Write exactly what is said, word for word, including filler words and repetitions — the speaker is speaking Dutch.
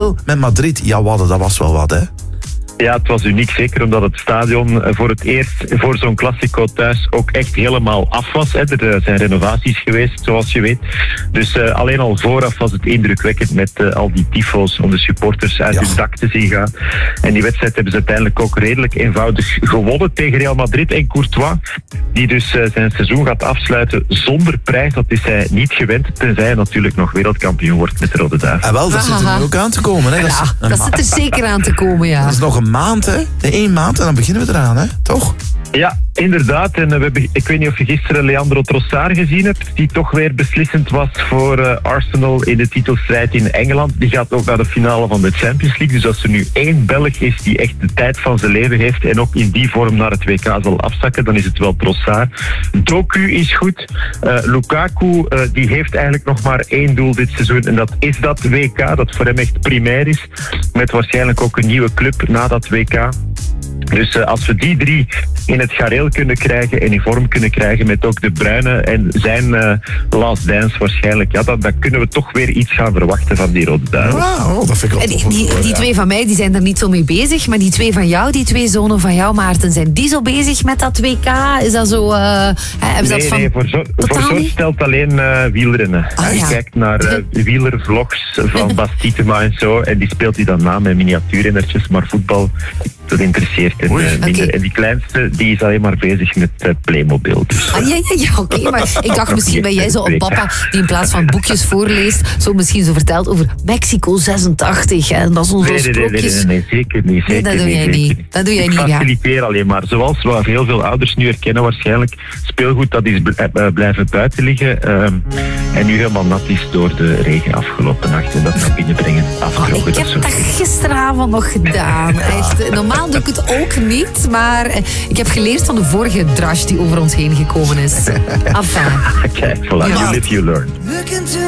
duel met Madrid. Ja, wat, dat was wel wat, hè? Ja, het was uniek, zeker omdat het stadion voor het eerst voor zo'n Classico thuis ook echt helemaal af was. Hè. Er zijn renovaties geweest, zoals je weet. Dus uh, alleen al vooraf was het indrukwekkend met uh, al die tyfo's om de supporters uit ja. hun dak te zien gaan. En die wedstrijd hebben ze uiteindelijk ook redelijk eenvoudig gewonnen tegen Real Madrid. En Courtois, die dus uh, zijn seizoen gaat afsluiten zonder prijs, dat is hij niet gewend, tenzij hij natuurlijk nog wereldkampioen wordt met de Rode Duiven. En wel, dat zit er nu ook aan te komen. Hè. Dat, ja, is, dat zit er zeker aan te komen, ja. Dat is nog een maand, hè? Eén maand en dan beginnen we eraan, hè? Toch? Ja, inderdaad. En we hebben, ik weet niet of je gisteren Leandro Trossard gezien hebt, die toch weer beslissend was voor uh, Arsenal in de titelstrijd in Engeland. Die gaat ook naar de finale van de Champions League. Dus als er nu één Belg is die echt de tijd van zijn leven heeft en ook in die vorm naar het W K zal afzakken, dan is het wel Trossard. Doku is goed. Uh, Lukaku, uh, die heeft eigenlijk nog maar één doel dit seizoen en dat is dat W K, dat voor hem echt primair is. Met waarschijnlijk ook een nieuwe club na dat W K. Dus uh, als we die drie in het gareel kunnen krijgen en in vorm kunnen krijgen met ook De Bruyne en zijn uh, last dance waarschijnlijk, ja, dan, dan kunnen we toch weer iets gaan verwachten van die Rode Duiven. Wow, dat vind ik wel die, die, die twee van mij die zijn er niet zo mee bezig, maar die twee van jou, die twee zonen van jou, Maarten, zijn die zo bezig met dat W K? Is dat zo... Uh, hebben ze nee, dat van nee, voor zo, voor zo stelt alleen uh, wielrennen. Ah, je ja. kijkt naar uh, wielervlogs van Bas Tietema en zo, en die speelt hij dan na met miniatuurrennertjes, maar voetbal, dat interesseert hem uh, minder. Okay. En die kleinste, die is alleen maar bezig met uh, Playmobil. Dus. Ah, ja, ja, ja oké, okay, maar ik dacht misschien ben jij zo een papa die in plaats van boekjes voorleest, zo misschien zo vertelt over Mexico zesentachtig. En dat is onze nee, nee, sprookjes. Nee, nee, nee, nee, zeker niet. Zeker nee, dat doe niet, jij zeker niet. Dat doe jij ik niet, ja. faciliteer alleen maar. Zoals wat heel veel ouders nu herkennen waarschijnlijk. Speelgoed dat is blijven buiten liggen. Um, en nu helemaal nat is door de regen afgelopen nacht. En dat naar binnen brengen. Oh, ik heb dat gisteravond nog gedaan. Echt. Normaal doe ik het ook niet, maar ik heb geleerd van de vorige drash die over ons heen gekomen is. Enfin. Kijk, voilà. Ja. You live, you learn.